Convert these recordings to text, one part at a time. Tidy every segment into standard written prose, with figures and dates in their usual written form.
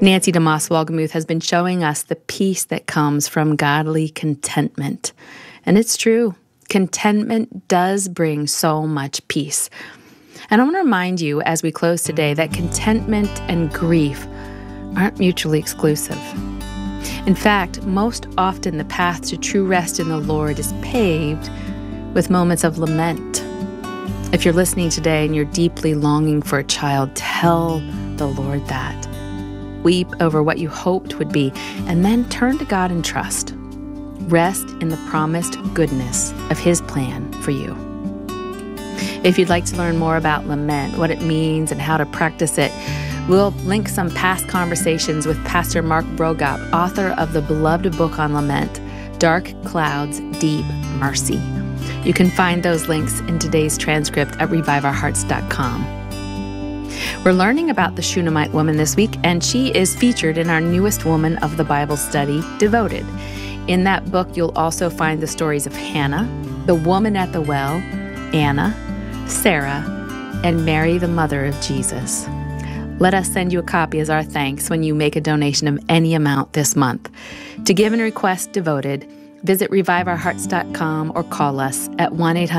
Nancy DeMoss Wolgemuth has been showing us the peace that comes from godly contentment. And it's true. Contentment does bring so much peace. And I want to remind you as we close today that contentment and grief aren't mutually exclusive. In fact, most often the path to true rest in the Lord is paved with moments of lament. If you're listening today and you're deeply longing for a child, tell the Lord that. Weep over what you hoped would be, and then turn to God in trust. Rest in the promised goodness of His plan for you. If you'd like to learn more about lament, what it means, and how to practice it, we'll link some past conversations with Pastor Mark Brogop, author of the beloved book on lament, Dark Clouds, Deep Mercy. You can find those links in today's transcript at reviveourhearts.com. We're learning about the Shunammite woman this week, and she is featured in our newest Woman of the Bible study, Devoted. In that book, you'll also find the stories of Hannah, the woman at the well, Anna, Sarah, and Mary, the mother of Jesus. Let us send you a copy as our thanks when you make a donation of any amount this month. To give and request Devoted, visit reviveourhearts.com or call us at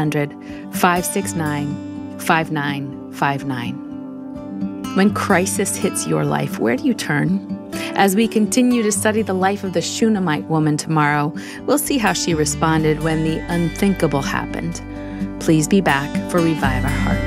1-800-569-5959. When crisis hits your life, where do you turn? As we continue to study the life of the Shunammite woman tomorrow, we'll see how she responded when the unthinkable happened. Please be back for Revive Our Hearts.